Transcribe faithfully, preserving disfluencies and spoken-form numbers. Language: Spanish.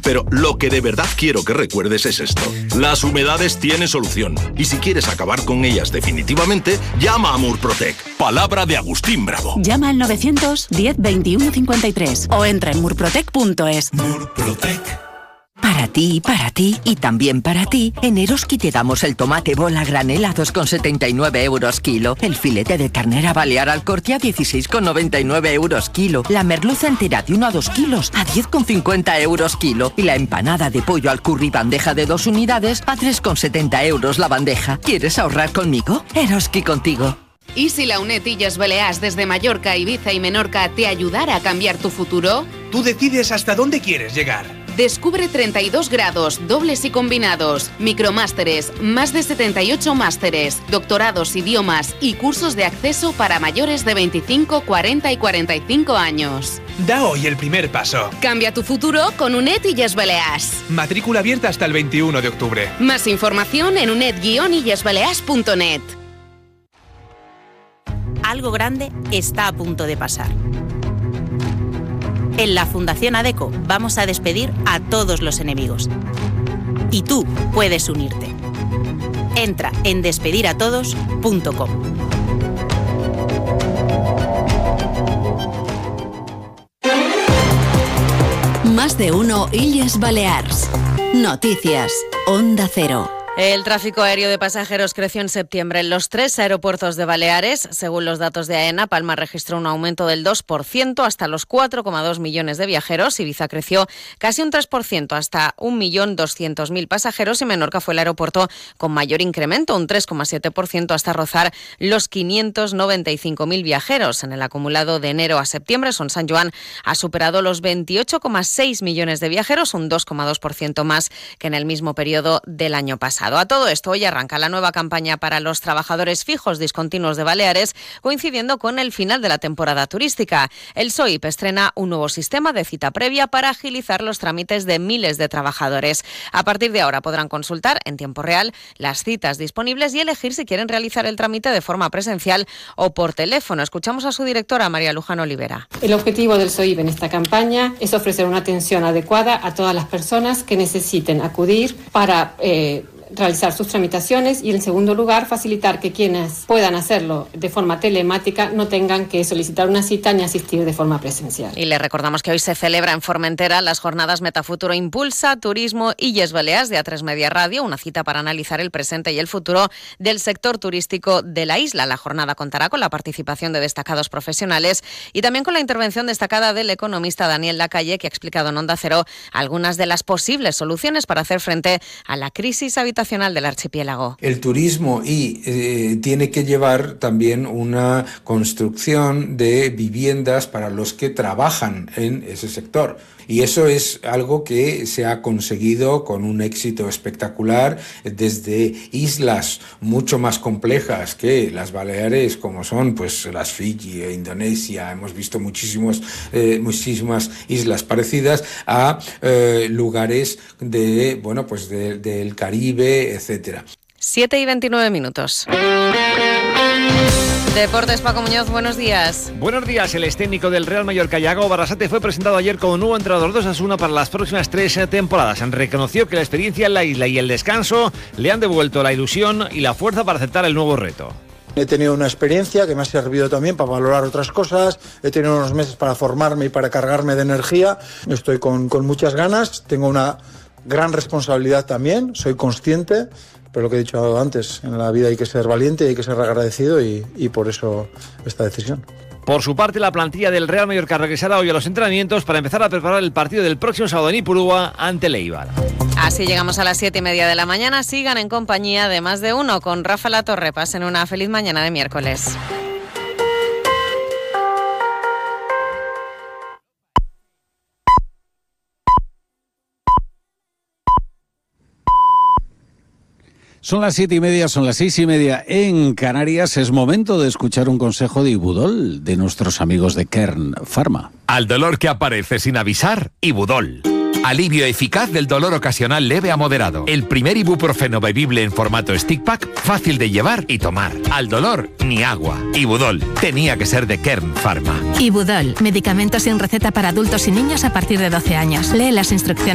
Pero lo que de verdad quiero que recuerdes es esto. Las humedades tienen solución. Y si quieres acabar con ellas definitivamente, llama a Murprotec. Palabra de Agustín Bravo. Llama al novecientos diez veintiuno cincuenta y tres o entra en murprotec punto es. Murprotec. Para ti, para ti y también para ti, en Eroski te damos el tomate bola granel a dos con setenta y nueve euros kilo, el filete de ternera balear al corte a dieciséis con noventa y nueve euros kilo, la merluza entera de uno a dos kilos a diez con cincuenta euros kilo y la empanada de pollo al curry bandeja de dos unidades a tres con setenta euros la bandeja. ¿Quieres ahorrar conmigo? Eroski contigo. ¿Y si la UNED Illes Balears desde Mallorca, Ibiza y Menorca te ayudara a cambiar tu futuro? Tú decides hasta dónde quieres llegar. Descubre treinta y dos grados, dobles y combinados, micromásteres, más de setenta y ocho másteres, doctorados, idiomas y cursos de acceso para mayores de veinticinco, cuarenta y cuarenta y cinco años. Da hoy el primer paso. Cambia tu futuro con UNED Illes Balears. Matrícula abierta hasta el veintiuno de octubre. Más información en uned guion illes balears punto net. Algo grande está a punto de pasar. En la Fundación ADECO vamos a despedir a todos los enemigos. Y tú puedes unirte. Entra en despedir a todos punto com. Más de uno Illes Balears. Noticias. Onda Cero. El tráfico aéreo de pasajeros creció en septiembre en los tres aeropuertos de Baleares. Según los datos de AENA, Palma registró un aumento del dos por ciento hasta los cuatro coma dos millones de viajeros. Ibiza creció casi un tres por ciento hasta un millón doscientos mil pasajeros y Menorca fue el aeropuerto con mayor incremento, un tres coma siete por ciento hasta rozar los quinientos noventa y cinco mil viajeros. En el acumulado de enero a septiembre, Son Sant Joan ha superado los veintiocho coma seis millones de viajeros, un dos coma dos por ciento más que en el mismo periodo del año pasado. A todo esto, hoy arranca la nueva campaña para los trabajadores fijos discontinuos de Baleares, coincidiendo con el final de la temporada turística. El S O I P estrena un nuevo sistema de cita previa para agilizar los trámites de miles de trabajadores. A partir de ahora podrán consultar en tiempo real las citas disponibles y elegir si quieren realizar el trámite de forma presencial o por teléfono. Escuchamos a su directora, María Luján Olivera. El objetivo del S O I P en esta campaña es ofrecer una atención adecuada a todas las personas que necesiten acudir para eh, realizar sus tramitaciones y, en segundo lugar, facilitar que quienes puedan hacerlo de forma telemática no tengan que solicitar una cita ni asistir de forma presencial. Y le recordamos que hoy se celebra en Formentera las jornadas Metafuturo Impulsa, Turismo Illes Balears de A tres Media Radio, una cita para analizar el presente y el futuro del sector turístico de la isla. La jornada contará con la participación de destacados profesionales y también con la intervención destacada del economista Daniel Lacalle, que ha explicado en Onda Cero algunas de las posibles soluciones para hacer frente a la crisis habitacional del archipiélago. El turismo y eh, tiene que llevar también una construcción de viviendas para los que trabajan en ese sector. Y eso es algo que se ha conseguido con un éxito espectacular desde islas mucho más complejas que las Baleares, como son pues las Fiji e Indonesia. Hemos visto muchísimos, eh, muchísimas islas parecidas a eh, lugares de bueno pues de, del Caribe, etcétera. siete y veintinueve minutos. Deportes, Paco Muñoz, buenos días. Buenos días. El ex técnico del Real Mallorca, Yago Barrasate, fue presentado ayer como nuevo entrenador de Osasuna para las próximas tres temporadas. Reconoció que la experiencia en la isla y el descanso le han devuelto la ilusión y la fuerza para aceptar el nuevo reto. He tenido una experiencia que me ha servido también para valorar otras cosas, he tenido unos meses para formarme y para cargarme de energía, estoy con, con muchas ganas, tengo una gran responsabilidad también, soy consciente, pero lo que he dicho antes, en la vida hay que ser valiente y hay que ser agradecido y, y por eso esta decisión. Por su parte, la plantilla del Real Mallorca regresará hoy a los entrenamientos para empezar a preparar el partido del próximo sábado en Ipurúa ante el Eibar. Así llegamos a las siete y media de la mañana. Sigan en compañía de Más de Uno con Rafa Latorre. Pasen una feliz mañana de miércoles. Son las siete y media, son las seis y media en Canarias. Es momento de escuchar un consejo de Ibudol, de nuestros amigos de Kern Pharma. Al dolor que aparece sin avisar, Ibudol. Alivio eficaz del dolor ocasional leve a moderado. El primer ibuprofeno bebible en formato stick pack, fácil de llevar y tomar. Al dolor, ni agua. Ibudol. Tenía que ser de Kern Pharma. Ibudol. Medicamentos sin receta para adultos y niños a partir de doce años. Lee las instrucciones.